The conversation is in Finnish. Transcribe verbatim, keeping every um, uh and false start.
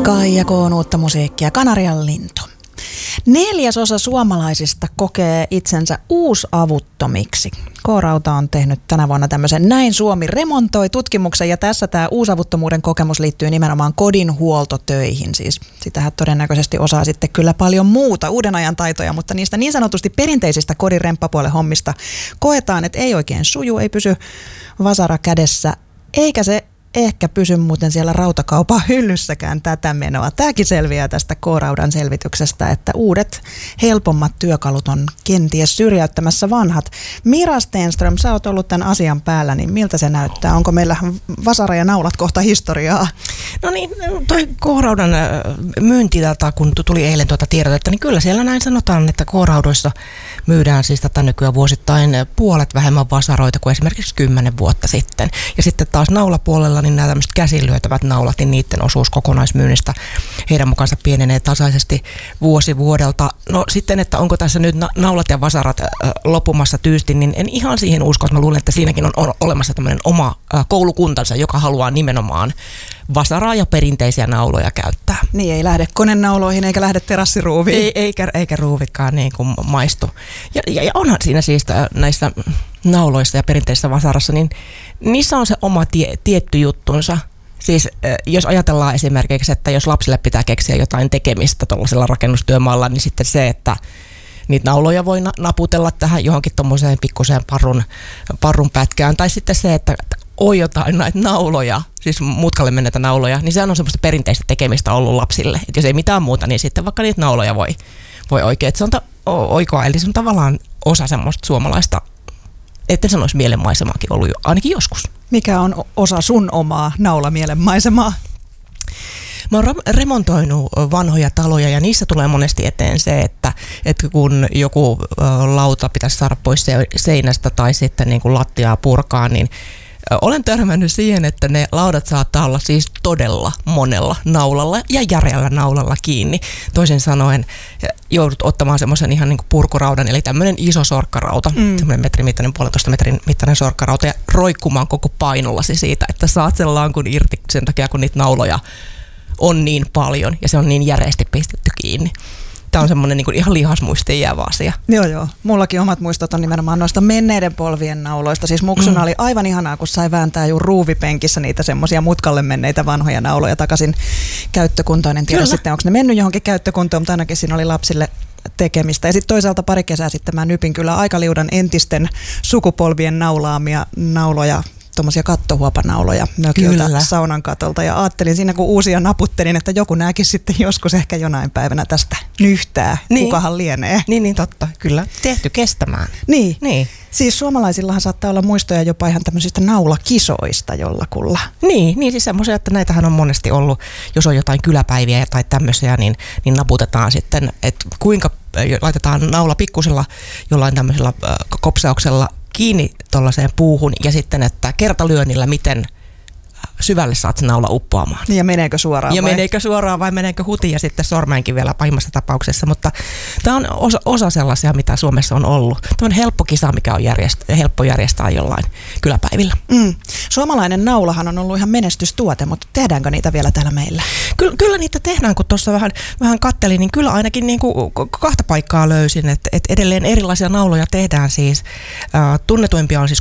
Kaija K. on uutta musiikkia, Kanarian lintu. Neljäsosa suomalaisista kokee itsensä uusavuttomiksi. K-Rauta on tehnyt tänä vuonna tämmöisen Näin Suomi remontoi -tutkimuksen, ja tässä tämä uusavuttomuuden kokemus liittyy nimenomaan kodin huoltotöihin. Siis sitähän todennäköisesti osaa sitten kyllä paljon muuta, uuden ajan taitoja, mutta niistä niin sanotusti perinteisistä kodin remppapuolen hommista koetaan, että ei oikein suju, ei pysy vasara kädessä, eikä se ehkä pysy muuten siellä rautakaupan hyllyssäkään tätä menoa. Tämäkin selviää tästä K-Raudan selvityksestä, että uudet helpommat työkalut on kenties syrjäyttämässä vanhat. Mira Stenström, sä oot ollut tämän asian päällä, niin miltä se näyttää? Onko meillä vasara ja naulat kohta historiaa? No niin, toi K-Raudan myyntidata, kun tuli eilen tuota tiedotetta, niin kyllä siellä näin sanotaan, että K-Raudoissa myydään siis tätä nykyään vuosittain puolet vähemmän vasaroita kuin esimerkiksi kymmenen vuotta sitten. Ja sitten taas naulapuolella niin nämä tämmöiset käsin lyötävät naulat, niin niiden osuus kokonaismyynnistä heidän mukaansa pienenee tasaisesti vuosi vuodelta. No sitten, että onko tässä nyt na- naulat ja vasarat äh, loppumassa tyysti, niin en ihan siihen usko, että mä luulen, että siinäkin on, on olemassa tämmöinen oma äh, koulukuntansa, joka haluaa nimenomaan vasaraa ja perinteisiä nauloja käyttää. Niin, ei lähde konenauloihin eikä lähde terassiruuviin. Ei, eikä, eikä ruuvikaan niin kuin maistu. Ja, ja, ja onhan siinä siis näissä nauloissa ja perinteisessä vasarassa, niin niissä on se oma tie, tietty juttunsa. Siis jos ajatellaan esimerkiksi, että jos lapsille pitää keksiä jotain tekemistä tuollaisella rakennustyömaalla, niin sitten se, että niitä nauloja voi naputella tähän johonkin tuommoiseen pikkuseen parrun, parrun pätkään. Tai sitten se, että on jotain näitä nauloja, siis mutkalle menneitä nauloja, niin sehän on semmoista perinteistä tekemistä ollut lapsille. Et jos ei mitään muuta, niin sitten vaikka niitä nauloja voi, voi oikein. Et se on ta- oikoa, eli se on tavallaan osa semmoista suomalaista, että se olisi mielenmaisemaakin ollut jo, ainakin joskus. Mikä on osa sun omaa naulamielenmaisemaa? Mä oon remontoinut vanhoja taloja ja niissä tulee monesti eteen se, että, että kun joku lauta pitäisi saada pois seinästä tai sitten niin kuin lattiaa purkaa, niin olen törmännyt siihen, että ne laudat saattaa olla siis todella monella naulalla ja järeällä naulalla kiinni. Toisin sanoen joudut ottamaan semmoisen ihan niin kuin purkuraudan, eli tämmöinen iso sorkkarauta, mm. semmoinen metrin mittainen, puolentoista metrin mittainen sorkkarauta, ja roikkumaan koko painollasi siitä, että saat sen lankun irti sen takia, kun niitä nauloja on niin paljon ja se on niin järeästi pistetty kiinni. Tämä on semmoinen niin kuin ihan lihasmuistiin jäävä asia. Joo, joo. Mullakin omat muistot on nimenomaan noista menneiden polvien nauloista. Siis muksuna mm. oli aivan ihanaa, kun sai vääntää juuri ruuvipenkissä niitä semmoisia mutkalle menneitä vanhoja nauloja takaisin käyttökuntoon. En tiedä Kyllä. sitten, onko ne mennyt johonkin käyttökuntoon, mutta ainakin siinä oli lapsille tekemistä. Ja sitten toisaalta pari kesää sitten mä nypin kyllä aika liudan entisten sukupolvien naulaamia nauloja, tuommoisia kattohuopanauloja mökiltä Kyllä. saunan katolta, ja ajattelin siinä, kun uusia naputtelin, että joku nääkin sitten joskus ehkä jonain päivänä tästä nyhtää. Niin. Kukahan lienee. Niin, niin totta. Kyllä. Tehty kestämään. Niin. niin. Siis suomalaisillahan saattaa olla muistoja jopa ihan tämmöisistä naulakisoista jollakulla. Niin, niin siis semmoisia, että näitähän on monesti ollut, jos on jotain kyläpäiviä tai tämmöisiä, niin, niin naputetaan sitten, että kuinka laitetaan naula pikkusella jollain tämmöisellä äh, kopsauksella kiinni tuollaiseen puuhun ja sitten, että kertalyönnillä miten syvälle saat sen naula uppoamaan. Ja meneekö suoraan Ja vai? meneekö suoraan vai meneekö hutiin ja sitten sormeenkin vielä pahimmassa tapauksessa, mutta tämä on osa, osa sellaisia, mitä Suomessa on ollut. Tämä on helppo kisa, mikä on järjestää, helppo järjestää jollain kyläpäivillä. Mm. Suomalainen naulahan on ollut ihan menestystuote, mutta tehdäänkö niitä vielä täällä meillä? Kyllä, kyllä niitä tehdään, kun tuossa vähän, vähän kattelin, niin kyllä ainakin niin kuin kahta paikkaa löysin, että, että edelleen erilaisia nauloja tehdään siis. Äh, tunnetuimpia on siis